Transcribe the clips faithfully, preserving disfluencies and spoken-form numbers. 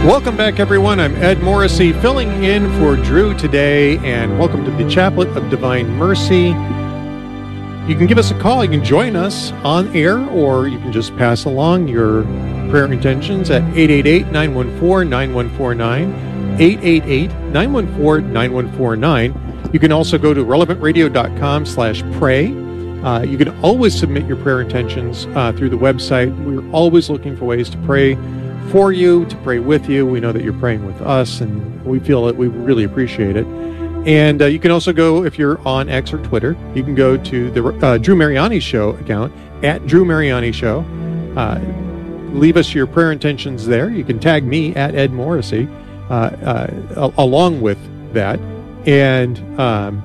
Welcome back, everyone. I'm Ed Morrissey, filling in for Drew today, and welcome to the Chaplet of Divine Mercy. You can give us a call. You can join us on air, or you can just pass along your prayer intentions at eight eight eight, nine one four, nine one four nine, eight eight eight, nine one four, nine one four nine. You can also go to relevant radio dot com slash pray. Uh, you can always submit your prayer intentions uh, through the website. We're always looking for ways to pray for you, to pray with you. We know that you're praying with us, and we feel that we really appreciate it. And uh, you can also go, if you're on X or Twitter, you can go to the uh, Drew Mariani Show account, at Drew Mariani Show. Uh, leave us your prayer intentions there. You can tag me at Ed Morrissey uh, uh, along with that. And um,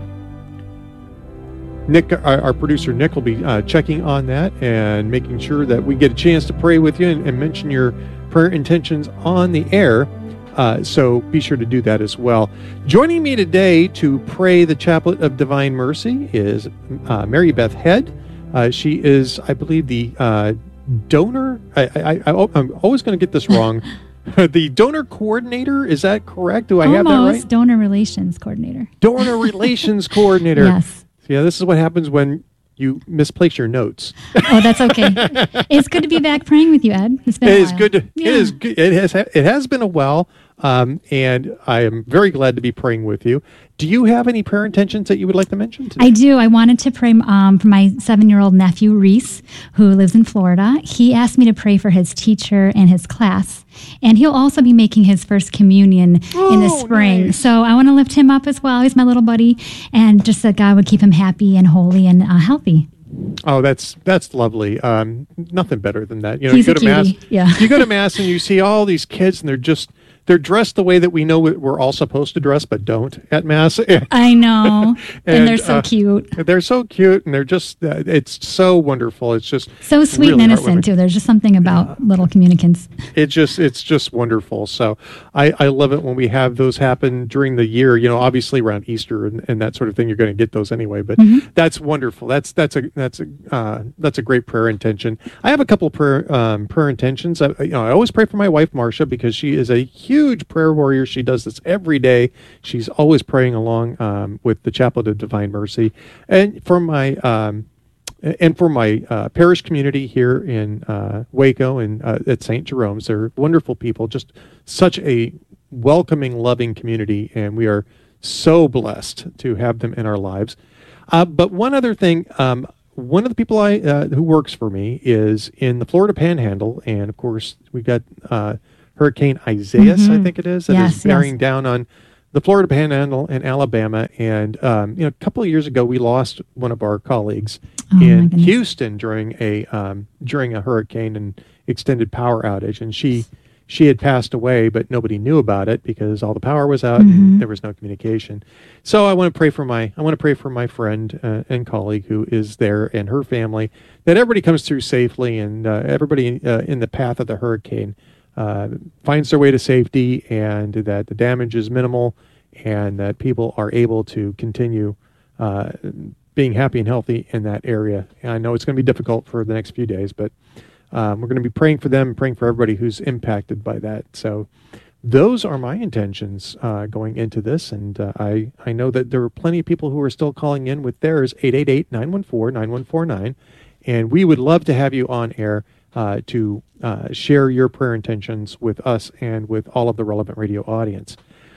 Nick, our, our producer Nick, will be uh, checking on that and making sure that we get a chance to pray with you and, and mention your prayer intentions on the air. Uh, so be sure to do that as well. Joining me today to pray the Chaplet of Divine Mercy is uh, Mary Beth Head. Uh, she is, I believe, the uh, donor. I, I, I, I'm always going to get this wrong. The donor coordinator. Is that correct? Do I Almost. have that right? Donor relations coordinator. Donor relations coordinator. Yes. Yeah, this is what happens when you misplace your notes. Oh, that's okay. It's good to be back praying with you, Ed. It's been It a is while. good. To, Yeah. It is good. It has. It has been a while, um, and I am very glad to be praying with you. Do you have any prayer intentions that you would like to mention today? I do. I wanted to pray um, for my seven-year-old nephew, Reese, who lives in Florida. He asked me to pray for his teacher and his class, and he'll also be making his first communion oh, in the spring. Nice. So I want to lift him up as well. He's my little buddy, and just that God would keep him happy and holy and uh, healthy. Oh, that's that's lovely. Um, nothing better than that. You know, He's you go a to mass. cutie. Yeah. You go to mass and you see all these kids, and they're just they're dressed the way that we know we're all supposed to dress, but don't at mass. I know, and, And, they're so uh, cute. They're so cute, and they're just uh, it's so wonderful. It's just So sweet really and heartwarming. innocent, too. There's just something about little communicants. It just it's just wonderful. So I, I love it when we have those happen during the year. You know, obviously around Easter and, and that sort of thing, you're going to get those anyway. But Mm-hmm. that's wonderful. That's that's a that's a uh, that's a great prayer intention. I have a couple of prayer um, prayer intentions. I, you know, I always pray for my wife Marcia because she is a huge prayer warrior. She does this every day. She's always praying along um, with the Chaplet of Divine Mercy, and for my. Um, And for my uh, parish community here in uh, Waco and uh, at Saint Jerome's, they're wonderful people, just such a welcoming, loving community, and we are so blessed to have them in our lives. Uh, but one other thing, um, one of the people I uh, who works for me is in the Florida Panhandle, and of course we've got uh, Hurricane Isaias, Mm-hmm. I think it is, that Yes, is bearing yes. down on the Florida Panhandle and Alabama. And um, you know, a couple of years ago, we lost one of our colleagues Oh, my in goodness. Houston during a um, during a hurricane and extended power outage, and she she had passed away, but nobody knew about it because all the power was out Mm-hmm. and there was no communication. So I want to pray for my I want to pray for my friend uh, and colleague who is there and her family, that everybody comes through safely, and uh, everybody uh, in the path of the hurricane uh, finds their way to safety, and that the damage is minimal, and that people are able to continue uh, being happy and healthy in that area. And I know it's going to be difficult for the next few days, but um, we're going to be praying for them, praying for everybody who's impacted by that. So those are my intentions uh, going into this. And uh, I, I know that there are plenty of people who are still calling in with theirs, eight eight eight, nine one four, nine one four nine. And we would love to have you on air uh, to uh, share your prayer intentions with us and with all of the Relevant Radio audience.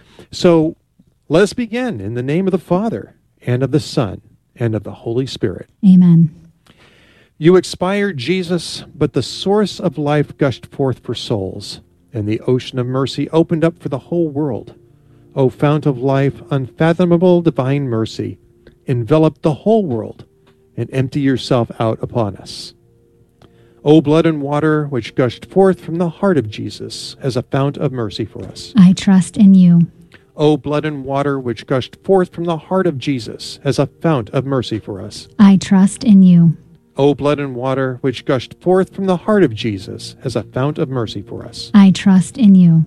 So let us begin in the name of the Father, and of the Son, and of the Holy Spirit. Amen. You expired, Jesus, but the source of life gushed forth for souls, and the ocean of mercy opened up for the whole world. O fount of life, unfathomable divine mercy, envelop the whole world, and empty yourself out upon us. O blood and water, which gushed forth from the heart of Jesus as a fount of mercy for us. I trust in you. O blood and water, which gushed forth from the heart of Jesus as a fount of mercy for us. I trust in you. O blood and water, which gushed forth from the heart of Jesus as a fount of mercy for us. I trust in you.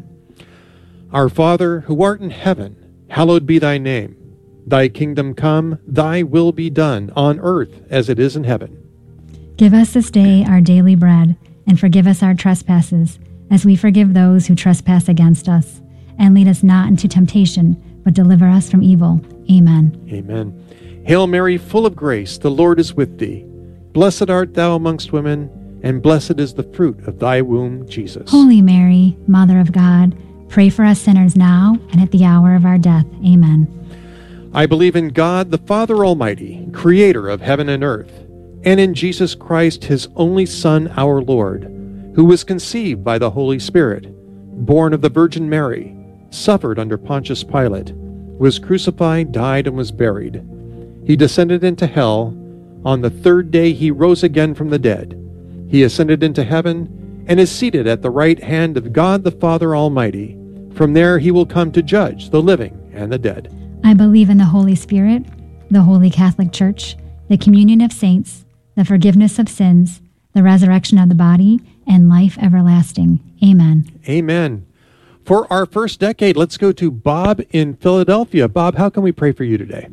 Our Father, who art in heaven, hallowed be thy name. Thy kingdom come, thy will be done, on earth as it is in heaven. Give us this day our daily bread, and forgive us our trespasses, as we forgive those who trespass against us. And lead us not into temptation, but deliver us from evil. Amen. Amen. Hail Mary, full of grace, the Lord is with thee. Blessed art thou amongst women, and blessed is the fruit of thy womb, Jesus. Holy Mary, Mother of God, pray for us sinners now and at the hour of our death. Amen. I believe in God, the Father Almighty, creator of heaven and earth, and in Jesus Christ, his only Son, our Lord, who was conceived by the Holy Spirit, born of the Virgin Mary, suffered under Pontius Pilate, was crucified, died, and was buried. He descended into hell. On the third day he rose again from the dead. He ascended into heaven and is seated at the right hand of God the Father Almighty. From there he will come to judge the living and the dead. I believe in the Holy Spirit, the Holy Catholic Church, the communion of saints, the forgiveness of sins, the resurrection of the body, and life everlasting. Amen. Amen. For our first decade, let's go to Bob in Philadelphia. Bob, how can we pray for you today?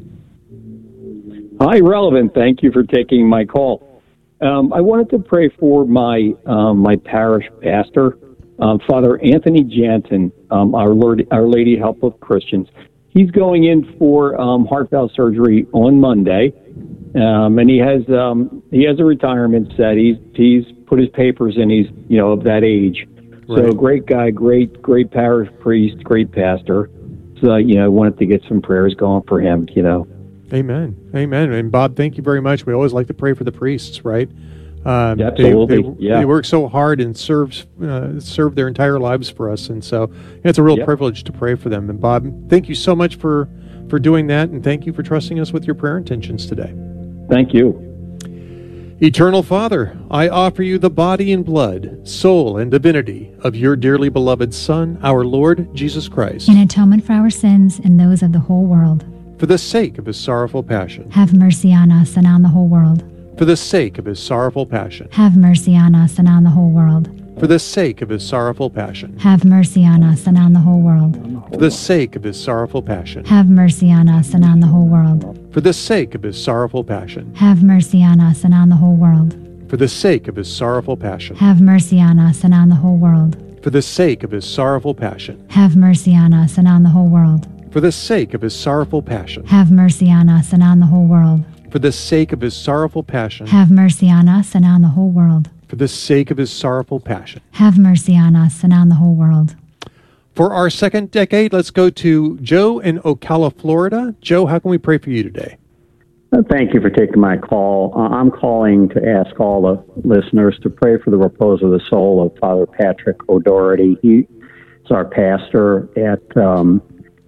Hi, Relevant. Thank you for taking my call. Um, I wanted to pray for my um, my parish pastor, um, Father Anthony Jansen, um, our Lord, Our Lady Help of Christians. He's going in for um, heart valve surgery on Monday, um, and he has um, he has a retirement set. He's he's put his papers in. He's you know of that age. Right. So great guy, great great parish priest, great pastor. So you know, I wanted to get some prayers going for him. You know. Amen. Amen. And Bob, thank you very much. We always like to pray for the priests, right? Um, Absolutely. They, they, yeah. they work so hard and serve uh, serve their entire lives for us, and so it's a real Yep. privilege to pray for them. And Bob, thank you so much for for doing that, and thank you for trusting us with your prayer intentions today. Thank you. Eternal Father, I offer you the body and blood, soul and divinity of your dearly beloved Son, our Lord Jesus Christ, In atonement for our sins and those of the whole world. for the sake of his sorrowful passion. Have mercy on us and on the whole world. For the sake of his sorrowful passion. Have mercy on us and on the whole world. For the sake of his sorrowful passion. Have mercy on us and on the whole world. For the sake of his sorrowful passion. Have mercy on us and on the whole world. For the sake of his sorrowful passion. Have mercy on us and on the whole world. For the sake of his sorrowful passion. Have mercy on us and on the whole world. For the sake of his sorrowful passion. Have mercy on us and on the whole world. For the sake of his sorrowful passion. Have mercy on us and on the whole world. For the sake of his sorrowful passion. Have mercy on us and on the whole world. For the sake of his sorrowful passion. Have mercy on us and on the whole world. For our second decade, let's go to Joe in Ocala, Florida. Joe, how can we pray for you today? Uh, Thank you for taking my call. Uh, I'm calling to ask all the listeners to pray for the repose of the soul of Father Patrick O'Doherty. He is our pastor at um,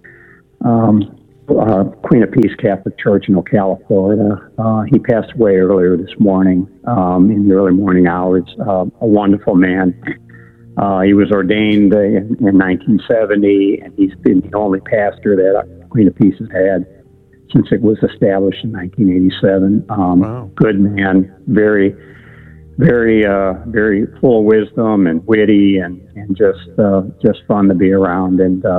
um, uh, Queen of Peace Catholic Church in Ocala, Florida. Uh, he passed away earlier this morning um, in the early morning hours. Uh, a wonderful man. Uh, he was ordained uh, in, in nineteen seventy, and he's been the only pastor that Queen of Peace has had since it was established in nineteen eighty-seven. Um, Wow. Good man, very, very, uh, very full of wisdom and witty, and and just uh, just fun to be around. And uh,